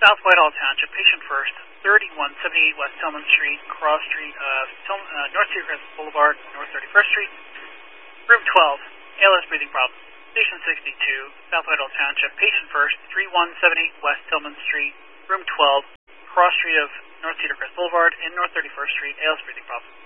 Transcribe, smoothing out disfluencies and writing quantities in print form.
South Whitehall Township, patient first, 3178 West Tillman Street, cross street of North Cedar Crest Boulevard, North 31st Street. Room 12, ALS breathing problem. Station 62, South Whitehall Township, patient first, 3178 West Tillman Street, room 12, cross street of North Cedar Crest Boulevard and North 31st Street, ALS breathing problem.